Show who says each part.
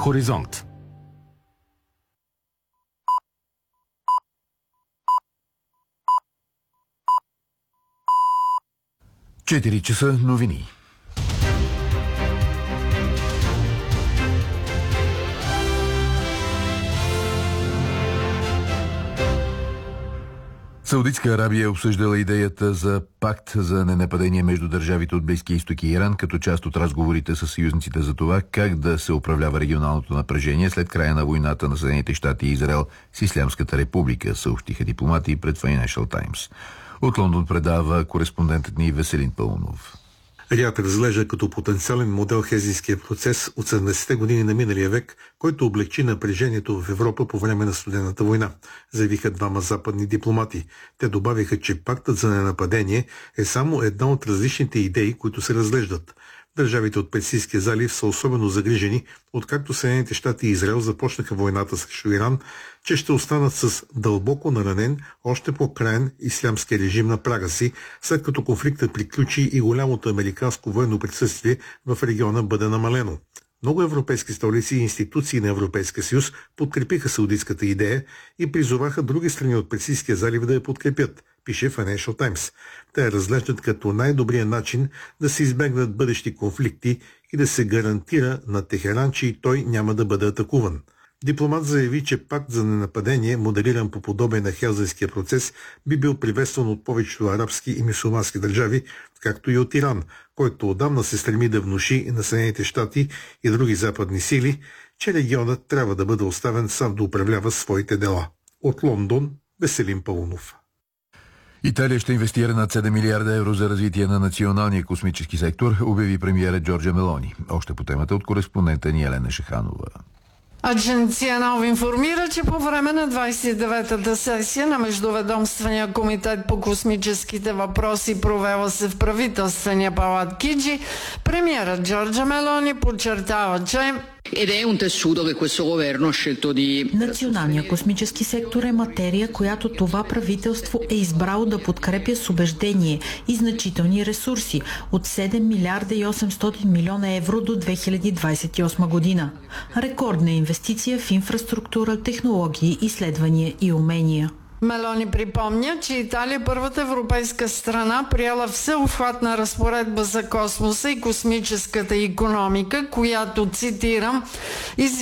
Speaker 1: Хоризонт. Четири часа новини. Саудитска Арабия е обсъждала идеята за пакт за ненападение между държавите от Близкия изток и Иран, като част от разговорите с съюзниците за това как да се управлява регионалното напрежение след края на войната на Съединените щати и Израел с Ислямската република, съобщиха дипломати пред Financial Times. От Лондон предава кореспондентът ни Веселин Паунов.
Speaker 2: Риад разглежда като потенциален модел Хелзинкския процес от 70-те години на миналия век, който облегчи напрежението в Европа по време на Студената война, заявиха двама западни дипломати. Те добавиха, че пактът за ненападение е само една от различните идеи, които се разглеждат. Държавите от Персийския залив са особено загрижени, откакто Съединените щати и Израел започнаха войната срещу Иран, че ще останат с дълбоко наранен, още по-краен ислямски режим на прага си, след като конфликтът приключи и голямото американско военно присъствие в региона бъде намалено. Много европейски столици и институции на Европейския съюз подкрепиха саудитската идея и призоваха други страни от Персийския залив да я подкрепят, пише Financial Times. Те я разглеждат като най-добрия начин да се избегнат бъдещи конфликти и да се гарантира на Техеран, че и той няма да бъде атакуван. Дипломат заяви, че пакт за ненападение, моделиран по подобие на Хелзинкския процес, би бил приветстван от повечето арабски и мюсюлмански държави, както и от Иран, който отдавна се стреми да внуши на Съединените щати и други западни сили, че регионът трябва да бъде оставен сам да управлява своите дела. От Лондон, Веселин Паунов.
Speaker 1: Италия ще инвестира над 7 милиарда евро за развитие на националния космически сектор, обяви премиерът Джорджа Мелони. Още по темата от кореспондента ни Елена Шаханова.
Speaker 3: Агенция НАУ информира, че по време на 29-та сесия на Междуведомствения комитет по космическите въпроси, провела се в правителствения палат Киджи, премиерът Джорджа Мелони подчертава, че
Speaker 4: националният космически сектор е материя, която това правителство е избрало да подкрепя с убеждение и значителни ресурси от 7 милиарда и 800 милиона евро до 2028 година. Рекордна инвестиция в инфраструктура, технологии, изследвания и умения.
Speaker 3: Мелони припомня, че Италия е първата европейска страна, приела всеобхватна разпоредба за космоса и космическата икономика, която, цитирам,